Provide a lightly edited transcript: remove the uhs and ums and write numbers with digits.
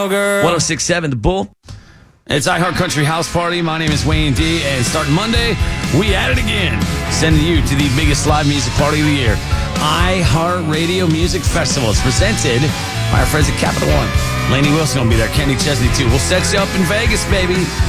Kroger. 106.7 The Bull. It's iHeart Country House Party. My name is Wayne D. And starting Monday, we at it again. Sending you to the biggest live music party of the year. iHeart Radio Music Festival. It's presented by our friends at Capital One. Lainey Wilson will be there. Kenny Chesney, too. We'll set you up in Vegas, baby.